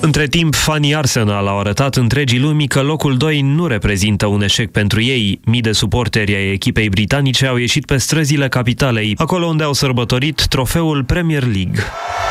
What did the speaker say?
Între timp, fanii Arsenal au arătat întregii lumii că locul 2 nu reprezintă un eșec pentru ei. Mii de suporteri ai echipei britanice au ieșit pe străzile capitalei, acolo unde au sărbătorit trofeul Premier League.